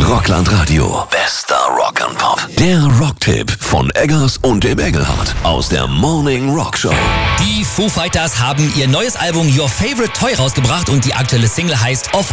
Rockland Radio. Bester Rock and Pop. Der Rocktipp von Eggers und dem Engelhardt aus der Morning Rock Show. Die Foo Fighters haben ihr neues Album Your Favorite Toy rausgebracht und die aktuelle Single heißt Of